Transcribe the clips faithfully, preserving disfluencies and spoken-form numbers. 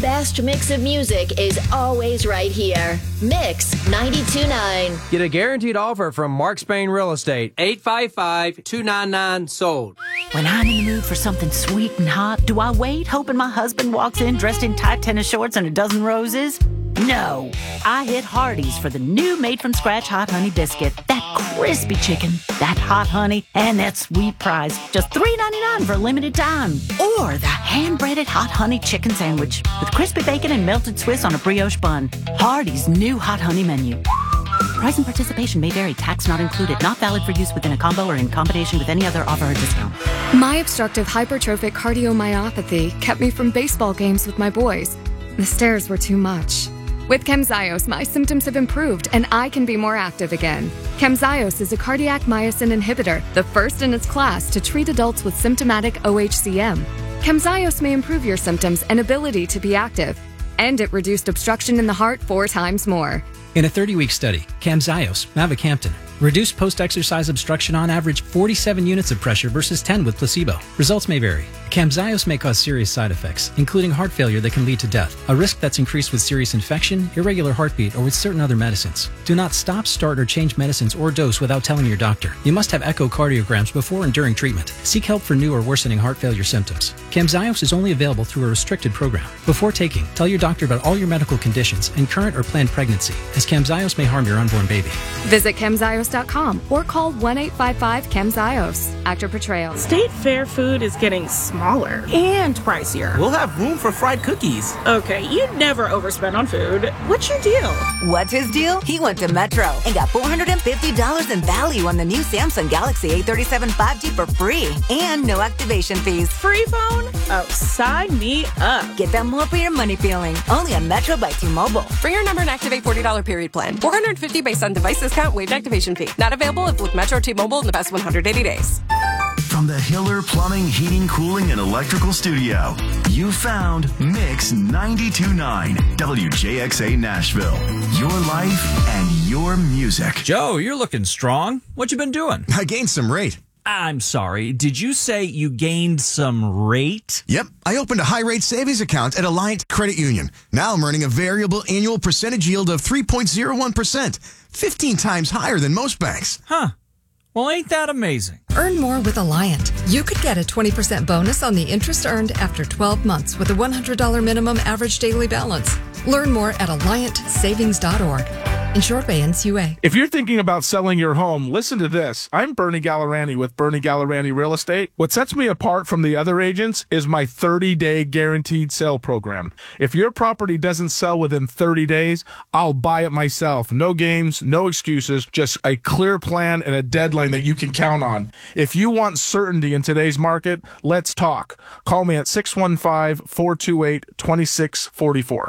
best mix of music is always right here. Mix ninety-two point nine. Get a guaranteed offer from Mark Spain Real Estate. eight five five, two nine nine, sold. When I'm in the mood for something sweet and hot, do I wait hoping my husband walks in dressed in tight tennis shorts and a dozen roses? No. I hit Hardee's for the new made-from-scratch Hot Honey Biscuit. That crispy chicken, that hot honey, and that sweet prize. Just three ninety-nine for a limited time. Or the hand-breaded Hot Honey Chicken Sandwich with crispy bacon and melted Swiss on a brioche bun. Hardee's new Hot Honey menu. Price and participation may vary. Tax not included. Not valid for use within a combo or in combination with any other offer or discount. My obstructive hypertrophic cardiomyopathy kept me from baseball games with my boys. The stairs were too much. With Camzyos, my symptoms have improved and I can be more active again. Camzyos is a cardiac myosin inhibitor, the first in its class to treat adults with symptomatic O H C M. Camzyos may improve your symptoms and ability to be active, and it reduced obstruction in the heart four times more. In a thirty-week study, Camzyos, mavacamten, reduced post-exercise obstruction on average forty-seven units of pressure versus ten with placebo. Results may vary. Camzyos may cause serious side effects, including heart failure that can lead to death, a risk that's increased with serious infection, irregular heartbeat, or with certain other medicines. Do not stop, start, or change medicines or dose without telling your doctor. You must have echocardiograms before and during treatment. Seek help for new or worsening heart failure symptoms. Camzyos is only available through a restricted program. Before taking, tell your doctor about all your medical conditions and current or planned pregnancy, as Camzyos may harm your unborn baby. Visit camzyos dot com or call one eight five five camzyos. Actor portrayal. State Fair food is getting smaller and pricier. We'll have room for fried cookies. Okay, you never overspend on food. What's your deal? What's his deal? He went to Metro and got four hundred fifty dollars in value on the new Samsung Galaxy A thirty-seven five G for free and no activation fees. Free phone? Oh, sign me up. Get that more for your money feeling. Only on Metro by T-Mobile. Bring your number and activate forty dollars period plan. four hundred fifty based on device discount, waived activation fee. Not available if with Metro T-Mobile in the past one hundred eighty days. From the Hiller Plumbing, Heating, Cooling, and Electrical Studio, you found Mix ninety-two point nine, W J X A Nashville. Your life and your music. Joe, you're looking strong. What you been doing? I gained some rate. I'm sorry. Did you say you gained some rate? Yep. I opened a high-rate savings account at Alliant Credit Union. Now I'm earning a variable annual percentage yield of three point zero one percent, fifteen times higher than most banks. Huh. Well, ain't that amazing? Earn more with Alliant. You could get a twenty percent bonus on the interest earned after twelve months with a one hundred dollars minimum average daily balance. Learn more at alliant savings dot org. Insured by N C U A. If you're thinking about selling your home, listen to this. I'm Bernie Gallerani with Bernie Gallerani Real Estate. What sets me apart from the other agents is my thirty-day guaranteed sale program. If your property doesn't sell within thirty days, I'll buy it myself. No games, no excuses, just a clear plan and a deadline that you can count on. If you want certainty in today's market, let's talk. Call me at six one five, four two eight, two six four four.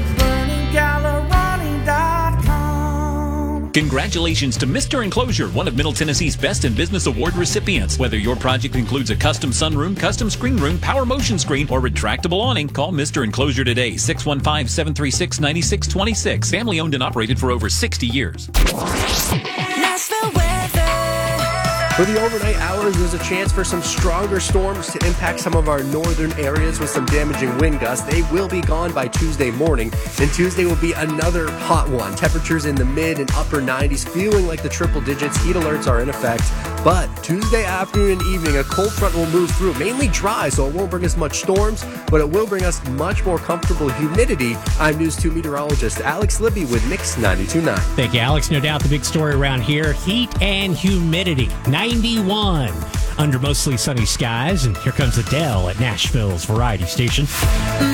Congratulations to Mister Enclosure, one of Middle Tennessee's Best in Business Award recipients. Whether your project includes a custom sunroom, custom screen room, power motion screen, or retractable awning, call Mister Enclosure today, six one five, seven three six, nine six two six. Family owned and operated for over sixty years. Nashville weather. For the overnight hours, there's a chance for some stronger storms to impact some of our northern areas with some damaging wind gusts. They will be gone by Tuesday morning, and Tuesday will be another hot one. Temperatures in the mid and upper nineties, feeling like the triple digits. Heat alerts are in effect. But Tuesday afternoon and evening, a cold front will move through. Mainly dry, so it won't bring us much storms, but it will bring us much more comfortable humidity. I'm News two meteorologist Alex Libby with Mix ninety-two point nine. Thank you, Alex. No doubt the big story around here, heat and humidity. ninety-one under mostly sunny skies, and here comes Adele at Nashville's Variety Station.